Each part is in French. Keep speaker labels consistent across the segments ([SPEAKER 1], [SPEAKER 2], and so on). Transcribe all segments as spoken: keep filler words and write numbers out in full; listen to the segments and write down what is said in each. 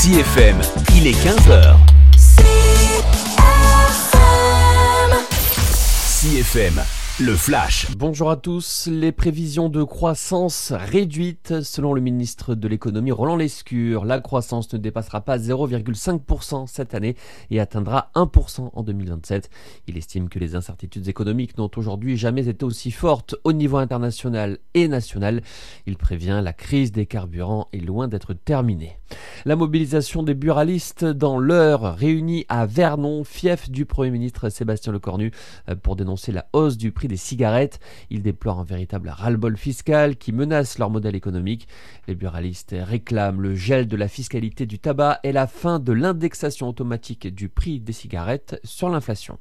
[SPEAKER 1] C F M, il est quinze heures. C F M, le flash.
[SPEAKER 2] Bonjour à tous. Les prévisions de croissance réduites selon le ministre de l'économie Roland Lescure. La croissance ne dépassera pas zéro virgule cinq pour cent cette année et atteindra un pour cent en deux mille vingt-sept. Il estime que les incertitudes économiques n'ont aujourd'hui jamais été aussi fortes au niveau international et national. Il prévient, la crise des carburants est loin d'être terminée. La mobilisation des buralistes dans l'Eure, réunis à Vernon, fief du Premier ministre Sébastien Lecornu, pour dénoncer la hausse du prix des cigarettes. Ils déplorent un véritable ras-le-bol fiscal qui menace leur modèle économique. Les buralistes réclament le gel de la fiscalité du tabac et la fin de l'indexation automatique du prix des cigarettes sur l'inflation.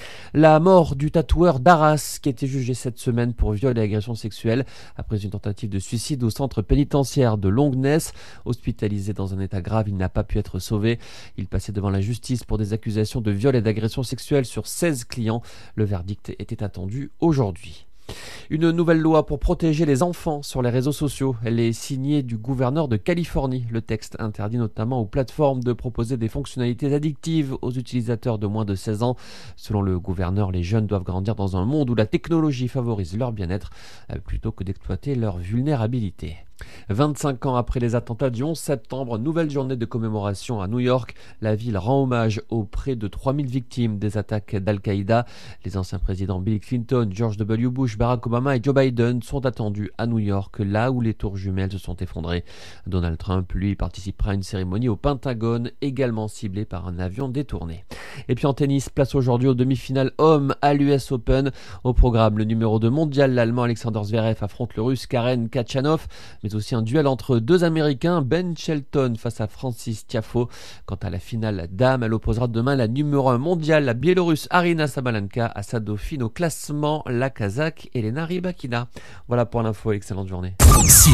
[SPEAKER 2] La mort du tatoueur d'Arras qui a été jugé cette semaine pour viol et agression sexuelle après une tentative de suicide au centre pénitentiaire de Longnes. Hospitalisé dans un état grave, il n'a pas pu être sauvé. Il passait devant la justice pour des accusations de viol et d'agression sexuelle sur seize clients. Le verdict était attendu aujourd'hui. Une nouvelle loi pour protéger les enfants sur les réseaux sociaux. Elle est signée du gouverneur de Californie. Le texte interdit notamment aux plateformes de proposer des fonctionnalités addictives aux utilisateurs de moins de seize ans. Selon le gouverneur, les jeunes doivent grandir dans un monde où la technologie favorise leur bien-être plutôt que d'exploiter leur vulnérabilité. vingt-cinq ans après les attentats du onze septembre, nouvelle journée de commémoration à New York. La ville rend hommage aux près de trois mille victimes des attaques d'Al-Qaïda. Les anciens présidents Bill Clinton, George W. Bush, Barack Obama et Joe Biden sont attendus à New York, là où les tours jumelles se sont effondrées. Donald Trump, lui, participera à une cérémonie au Pentagone, également ciblée par un avion détourné. Et puis en tennis, place aujourd'hui aux demi-finales hommes à l'U S Open. Au programme, le numéro deux mondial, l'Allemand Alexander Zverev affronte le Russe Karen Khachanov, mais aussi un duel entre deux Américains, Ben Shelton face à Francis Tiafoe. Quant à la finale dame, elle opposera demain la numéro un mondiale, la Biélorusse Aryna Sabalenka, à sa dauphine au classement, la Kazakh Elena Rybakina. Voilà pour l'info, excellente journée.
[SPEAKER 1] C